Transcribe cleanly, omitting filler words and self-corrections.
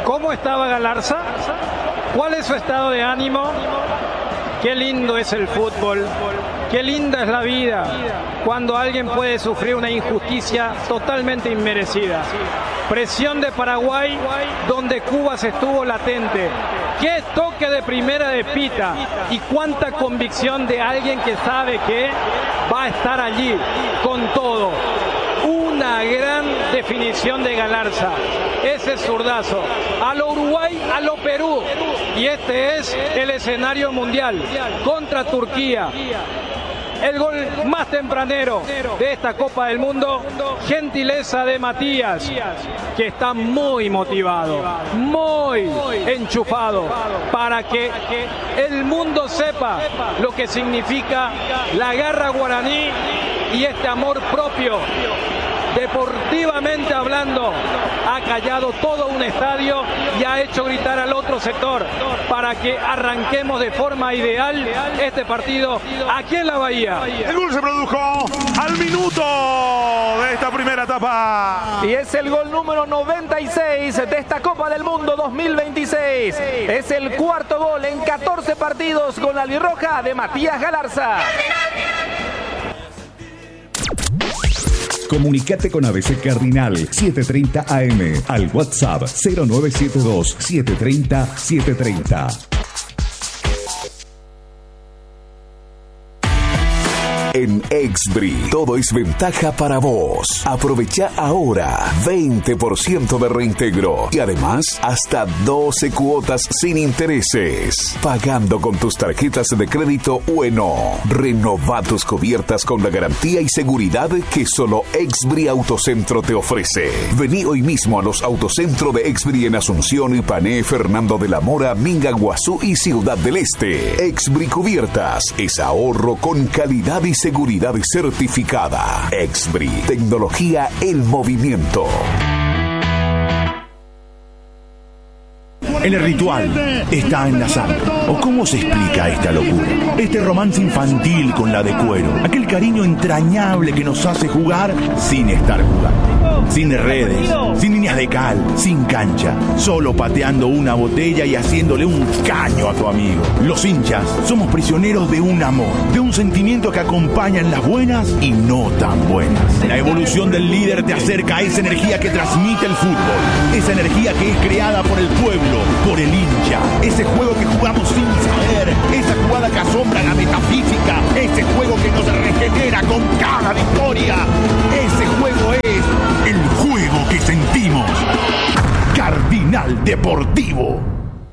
¿Cómo estaba Galarza? ¿Cuál es su estado de ánimo? Qué lindo es el fútbol, qué linda es la vida cuando alguien puede sufrir una injusticia totalmente inmerecida. Presión de Paraguay donde Cuba se estuvo latente. Qué toque de primera de Pita y cuánta convicción de alguien que sabe que va a estar allí con todo. Una gran definición de Galarza. Ese zurdazo. A lo Uruguay, a lo Perú. Y este es el escenario mundial contra Turquía. El gol más tempranero de esta Copa del Mundo, gentileza de Matías, que está muy motivado, muy enchufado, para que el mundo sepa lo que significa la garra guaraní y este amor propio. Deportivamente hablando, ha callado todo un estadio y ha hecho gritar al otro sector para que arranquemos de forma ideal este partido aquí en la Bahía. El gol se produjo al minuto de esta primera etapa. Y es el gol número 96 de esta Copa del Mundo 2026. Es el cuarto gol en 14 partidos con la albirroja de Matías Galarza. Comunicate con ABC Cardinal 730 AM al WhatsApp 0972 730 730. En Exbri, todo es ventaja para vos. Aprovecha ahora 20% de reintegro y además hasta 12 cuotas sin intereses. Pagando con tus tarjetas de crédito Ueno. Renova tus cubiertas con la garantía y seguridad que solo Exbri Autocentro te ofrece. Vení hoy mismo a los Autocentro de Exbri en Asunción, Ipané, Fernando de la Mora, Mingaguazú y Ciudad del Este. Exbri Cubiertas es ahorro con calidad y seguridad certificada. Exbri, tecnología en movimiento. El ritual está en la sangre. ¿O cómo se explica esta locura? Este romance infantil con la de cuero. Aquel cariño entrañable que nos hace jugar sin estar jugando. Sin redes, sin líneas de cal, sin cancha. Solo pateando una botella y haciéndole un caño a tu amigo. Los hinchas somos prisioneros de un amor, de un sentimiento que acompaña en las buenas y no tan buenas. La evolución del líder te acerca a esa energía que transmite el fútbol. Esa energía que es creada por el pueblo, por el hincha. Ese juego que jugamos sin saber. Esa jugada que asombra la metafísica. Ese juego que nos regenera con cada victoria. Ese juego es el juego que sentimos. Cardinal Deportivo.